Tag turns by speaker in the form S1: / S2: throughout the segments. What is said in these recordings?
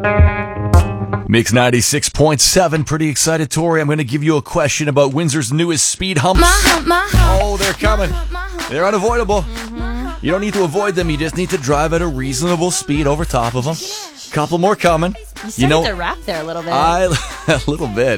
S1: Mix 96.7. Pretty excited, Tori. I'm going to give you a question about Windsor's newest speed humps. Oh, they're coming. They're unavoidable. You don't need to avoid them. You just need to drive at a reasonable speed over top of them. Couple more coming.
S2: You started to rap there a little bit.
S1: A little bit.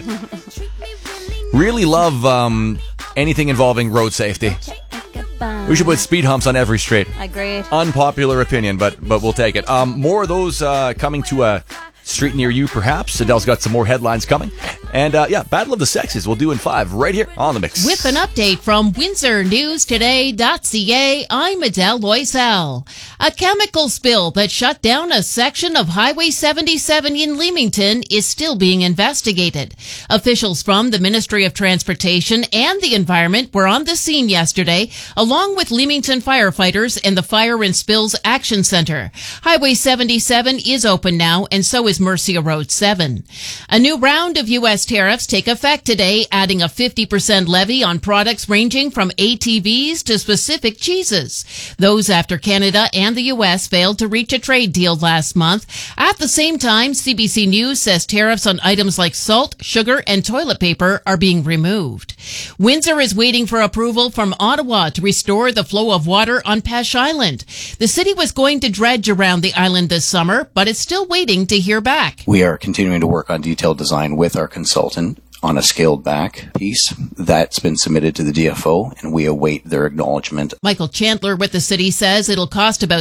S1: Really love anything involving road safety. We should put speed humps on every street.
S2: Agreed.
S1: Unpopular opinion, but we'll take it. More of those coming to a street near you, perhaps. Adele's got some more headlines coming. And, Battle of the Sexes we'll do in 5 right here on The Mix.
S3: With an update from WindsorNewsToday.ca, I'm Adele Loisel. A chemical spill that shut down a section of Highway 77 in Leamington is still being investigated. Officials from the Ministry of Transportation and the Environment were on the scene yesterday, along with Leamington firefighters and the Fire and Spills Action Center. Highway 77 is open now, and so is Mercia Road 7. A new round of U.S. tariffs take effect today, adding a 50% levy on products ranging from ATVs to specific cheeses. Those after Canada and the U.S. failed to reach a trade deal last month. At the same time, CBC News says tariffs on items like salt, sugar, and toilet paper are being removed. Windsor is waiting for approval from Ottawa to restore the flow of water on Peche Island. The city was going to dredge around the island this summer, but it's still waiting to hear back.
S4: We are continuing to work on detailed design with our consultant on a scaled back piece that's been submitted to the DFO, and we await their acknowledgement.
S3: Michael Chandler with the city says it'll cost about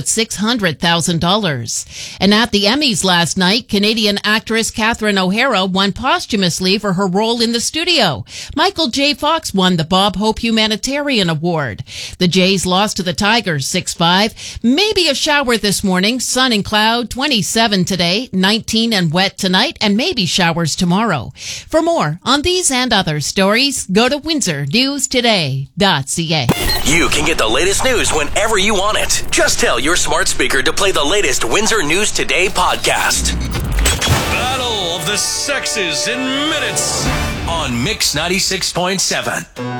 S3: $600,000. And at the Emmys last night, Canadian actress Catherine O'Hara won posthumously for her role in The Studio. Michael J. Fox won the Bob Hope Humanitarian Award. The Jays lost to the Tigers 6-5. Maybe a shower this morning, sun and cloud, 27 today, 19 and wet tonight, and maybe showers tomorrow. For more on these and other stories, go to WindsorNewsToday.ca.
S5: You can get the latest news whenever you want it. Just tell your smart speaker to play the latest Windsor News Today podcast. Battle of the Sexes in minutes on Mix 96.7.